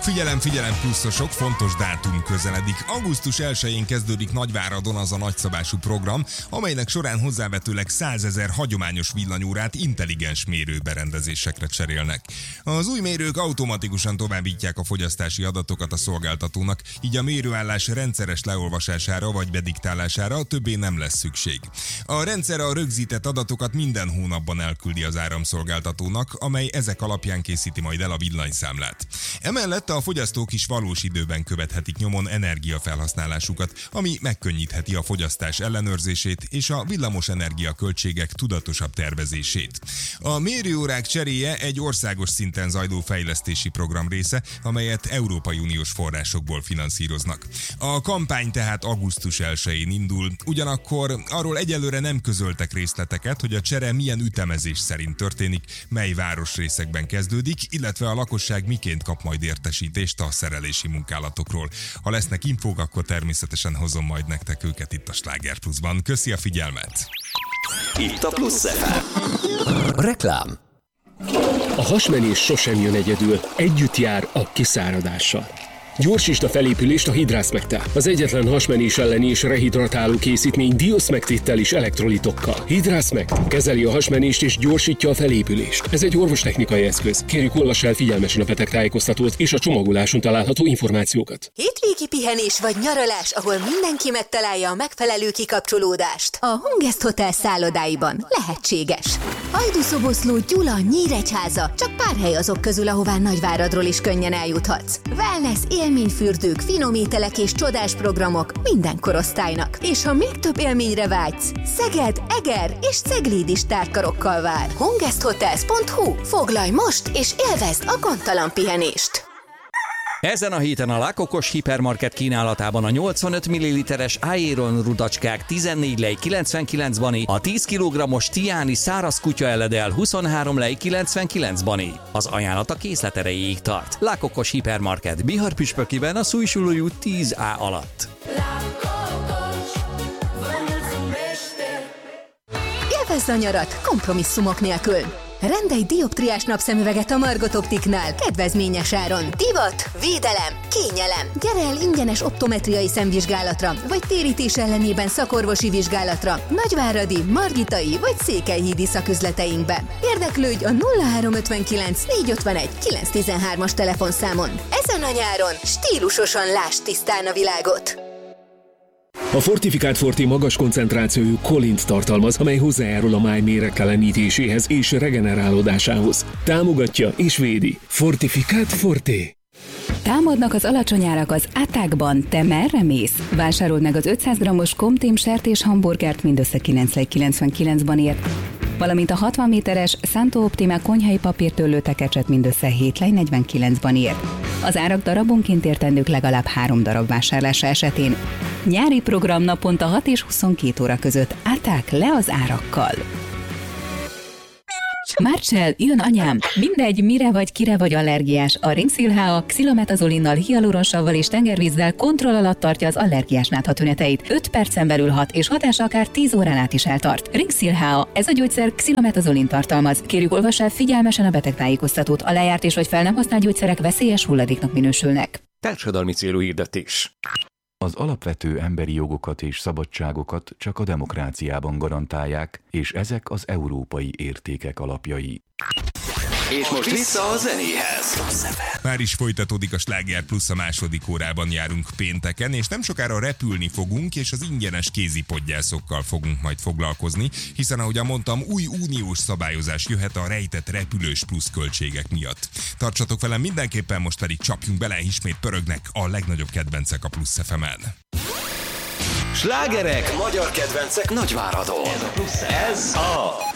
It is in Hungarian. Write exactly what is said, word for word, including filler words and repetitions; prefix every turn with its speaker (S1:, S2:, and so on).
S1: Figyelem, figyelem pluszosok, fontos dátum közeledik. augusztus elsején kezdődik Nagyváradon az a nagyszabású program, amelynek során hozzávetőleg százezer hagyományos villanyórát intelligens mérőberendezésekre cserélnek. Az új mérők automatikusan továbbítják a fogyasztási adatokat a szolgáltatónak, így a mérőállás rendszeres leolvasására vagy bediktálására többé nem lesz szükség. A rendszer a rögzített adatokat minden hónapban elküldi az áramszolgáltatónak, amely ezek alapján készíti majd el a villanyszámlát. Emellett a fogyasztók is valós időben követhetik nyomon energiafelhasználásukat, ami megkönnyítheti a fogyasztás ellenőrzését és a villamos energiaköltségek tudatosabb tervezését. A mérőórák cseréje egy országos szinten zajló fejlesztési program része, amelyet Európai Uniós forrásokból finanszíroznak. A kampány tehát augusztus elsején indul, ugyanakkor arról egyelőre nem közöltek részleteket, hogy a csere milyen ütemezés szerint történik, mely városrészekben kezdődik, illetve a lakosság miként kap majd értesítést a szerelési munkálatokról. Ha lesznek infók, akkor természetesen hozom majd nektek őket itt a Sláger Pluszban. Köszi a figyelmet!
S2: Itt a Plusz ef em.
S3: Reklám.
S4: A hasmenés sosem jön egyedül, együtt jár a kiszáradással. Gyorsítsd a felépülést a Hydra-Smectel. Az egyetlen hasmenés elleni és rehidratáló készítmény Diosmectittel és elektrolitokkal. Hydra-Smect kezeli a hasmenést és gyorsítja a felépülést. Ez egy orvostechnikai eszköz. Kérjük, olvass el figyelmesen a betegtájékoztatót és a csomagoláson található információkat.
S5: Hétvégi pihenés vagy nyaralás, ahol mindenki megtalálja a megfelelő kikapcsolódást. A Hungest Hotel szállodáiban lehetséges. Hajdúszoboszló, Gyula, Nyíregyháza, csak pár hely azok közül, ahová Nagyváradról is könnyen eljuthatsz. Wellness, élményfürdők, finom ételek és csodás programok minden korosztálynak. És ha még több élményre vágysz, Szeged, Eger és Cegléd is tárkarokkal vár. hungest hotels pont hu. Foglalj most és élvezd a gondtalan pihenést!
S3: Ezen a héten a Lakokos Hipermarket kínálatában a nyolcvanöt milliliteres Aeron rudacskák tizennégy lej kilencvenkilenc bani, a tíz kilogrammos Tiani száraz kutya eledel huszonhárom lej kilencvenkilenc bani. Az ajánlat a készlet erejéig tart. Lakokos Hipermarket Bihar püspökiben a Szújsulói út tíz á alatt.
S5: Élvezd a nyarat kompromisszumok nélkül! Rendelj dioptriás napszemüveget a Margot Optiknál kedvezményes áron. Divat, védelem, kényelem. Gyere el ingyenes optometriai szemvizsgálatra, vagy térítés ellenében szakorvosi vizsgálatra Nagyváradi, Margitai vagy Székelyhídi szaküzleteinkbe. Érdeklődj a nulla három ötvenkilenc négyszázötvenegy kilencszáztizenhármas telefonszámon. Ezen a nyáron stílusosan lásd tisztán a világot.
S4: A Fortifikált Forté magas koncentrációjú kolint tartalmaz, amely hozzájárul a máj méregtelenítéséhez és regenerálódásához. Támogatja és védi. Fortifikált Forté.
S6: Támadnak az alacsony árak az Attackban. Te merre mész? Vásárold meg az ötszáz grammos Comtém sertés hamburgert mindössze kilenc lej kilencvenkilenc banért, valamint a hatvan méteres Santo Optima konyhai papírtörlő tekecset mindössze hét lej negyvenkilenc banért. Az árak darabonként értendők legalább három darab vásárlása esetén. Nyári program naponta hat és huszonkét óra között. Attack le az árakkal! Marcell, jön anyám! Mindegy, mire vagy, kire vagy allergiás. A Rinxil há á xilometazolinmal, hialuronsavval és tengervízzel kontroll alatt tartja az allergiás nátha tüneteit. öt percen belül hat, és hatása akár tíz órán át is eltart. Rinxil há á, ez a gyógyszer xilometazolin tartalmaz. Kérjük, olvass el figyelmesen a betegtájékoztatót. A lejárt és vagy fel nem használt gyógyszerek veszélyes hulladéknak minősülnek.
S2: Társadalmi célú hirdetés.
S7: Az alapvető emberi jogokat és szabadságokat csak a demokráciában garantálják, és ezek az európai értékek alapjai.
S2: És most vissza a zenéhez.
S1: Már is folytatódik a Sláger Plusz, a második órában járunk pénteken, és nem sokára repülni fogunk, és az ingyenes kézipodgyászokkal fogunk majd foglalkozni, hiszen ahogyan mondtam, új uniós szabályozás jöhet a rejtett repülős plusz költségek miatt. Tartsatok velem mindenképpen, most pedig csapjunk bele, ismét pörögnek a legnagyobb kedvencek a Plusz ef emen.
S2: Slágerek, magyar kedvencek Nagyváradon. Ez a